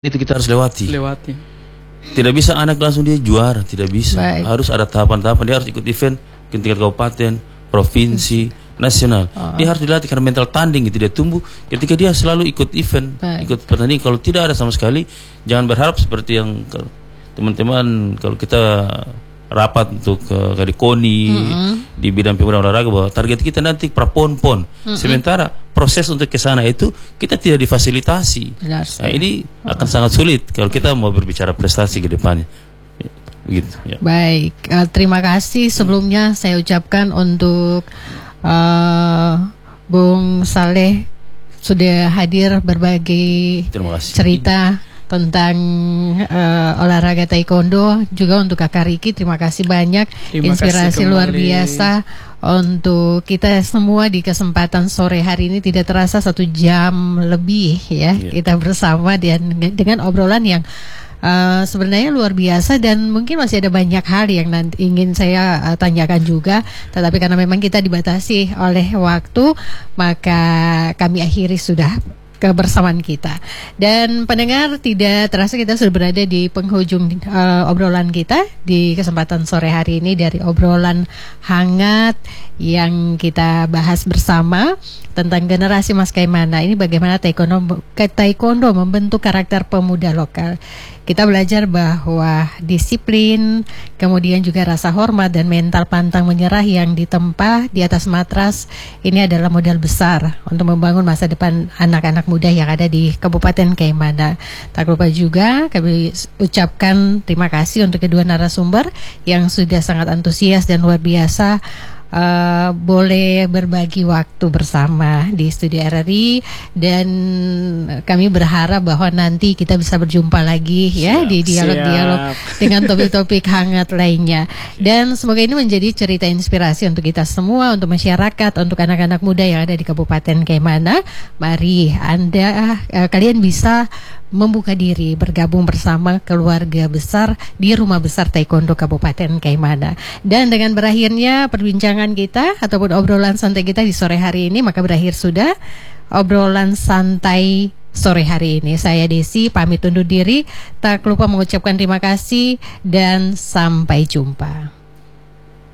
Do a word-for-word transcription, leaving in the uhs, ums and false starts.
Itu kita harus lewati. Lewati. Tidak bisa anak langsung dia juara, tidak bisa. Baik. Harus ada tahapan-tahapan. Dia harus ikut event tingkat kabupaten, provinsi, hmm. nasional. Oh. Dia harus dilatih karena mental tanding itu dia tumbuh ketika dia selalu ikut event, Baik. ikut pertandingan. Kalau tidak ada sama sekali, jangan berharap seperti yang teman-teman kalau kita rapat untuk uh, dari KONI mm-hmm. di bidang pemuda olahraga bahwa target kita nanti prapon-pon. Mm-hmm. Sementara proses untuk ke sana itu kita tidak difasilitasi. Benar, nah, ini uh-huh. akan sangat sulit kalau kita mau berbicara prestasi ke depannya. Begitu, ya. Baik, uh, terima kasih sebelumnya saya ucapkan untuk uh, Bung Saleh sudah hadir berbagi cerita tentang uh, olahraga taekwondo, juga untuk Kakak Riki terima kasih banyak, terima inspirasi kasih luar biasa untuk kita semua di kesempatan sore hari ini. Tidak terasa satu jam lebih ya yeah. kita bersama dan dengan obrolan yang Uh, sebenarnya luar biasa dan mungkin masih ada banyak hal yang nanti ingin saya uh, tanyakan juga, tetapi karena memang kita dibatasi oleh waktu, maka kami akhiri sudah kebersamaan kita. Dan pendengar, tidak terasa kita sudah berada di penghujung uh, obrolan kita di kesempatan sore hari ini, dari obrolan hangat yang kita bahas bersama tentang generasi Mas Kaimana. Ini bagaimana taekwondo, taekwondo membentuk karakter pemuda lokal. Kita belajar bahwa disiplin, kemudian juga rasa hormat dan mental pantang menyerah yang ditempa di atas matras, ini adalah modal besar untuk membangun masa depan anak-anak muda yang ada di Kabupaten Kaimana. Tak lupa juga kami ucapkan terima kasih untuk kedua narasumber yang sudah sangat antusias dan luar biasa Uh, boleh berbagi waktu bersama di studio R R I, dan kami berharap bahwa nanti kita bisa berjumpa lagi ya siap, di dialog-dialog dengan topik-topik hangat lainnya. Dan semoga ini menjadi cerita inspirasi untuk kita semua, untuk masyarakat, untuk anak-anak muda yang ada di Kabupaten Kaimana. Mari Anda uh, kalian bisa membuka diri bergabung bersama keluarga besar di Rumah Besar Taekwondo Kabupaten Kaimana. Dan dengan berakhirnya perbincangan kita ataupun obrolan santai kita di sore hari ini, maka berakhir sudah obrolan santai sore hari ini. Saya Desi pamit undur diri, tak lupa mengucapkan terima kasih dan sampai jumpa.